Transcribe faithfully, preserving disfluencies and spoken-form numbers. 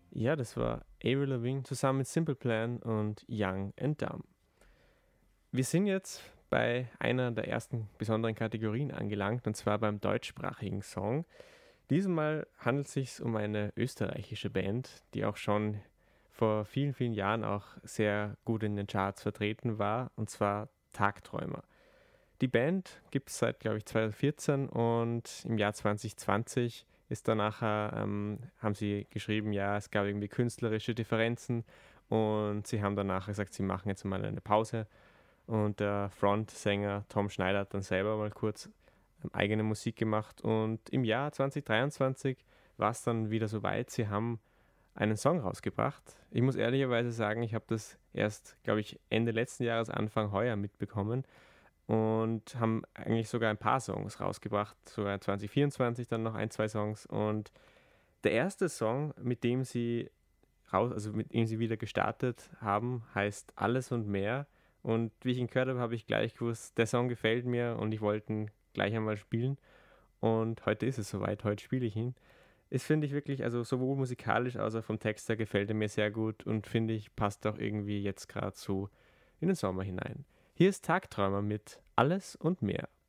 Ja, das war Avril Lavigne zusammen mit Simple Plan und Young and Dumb. Wir sind jetzt bei einer der ersten besonderen Kategorien angelangt, und zwar beim deutschsprachigen Song. Diesmal handelt es sich um eine österreichische Band, die auch schon vor vielen, vielen Jahren auch sehr gut in den Charts vertreten war, und zwar Tagträumer. Die Band gibt es seit, glaube ich, zwanzig vierzehn, und im Jahr zwanzig zwanzig ist dann nachher, ähm, haben sie geschrieben, ja, es gab irgendwie künstlerische Differenzen, und sie haben danach gesagt, sie machen jetzt mal eine Pause, und der Frontsänger Tom Schneider hat dann selber mal kurz ähm, eigene Musik gemacht, und im Jahr zwanzig dreiundzwanzig war es dann wieder soweit. Sie haben einen Song rausgebracht. Ich muss ehrlicherweise sagen, ich habe das erst, glaube ich, Ende letzten Jahres, Anfang heuer mitbekommen, und haben eigentlich sogar ein paar Songs rausgebracht, sogar zwanzig vierundzwanzig dann noch ein, zwei Songs. Und der erste Song, mit dem sie raus, also mit dem sie wieder gestartet haben, heißt Alles und mehr. Und wie ich ihn gehört habe, habe ich gleich gewusst, der Song gefällt mir, und ich wollte ihn gleich einmal spielen. Und heute ist es soweit, heute spiele ich ihn. Es finde ich wirklich, also sowohl musikalisch als auch vom Text her gefällt er mir sehr gut, und finde ich, passt auch irgendwie jetzt gerade so in den Sommer hinein. Hier ist Tagträumer mit Alles und mehr.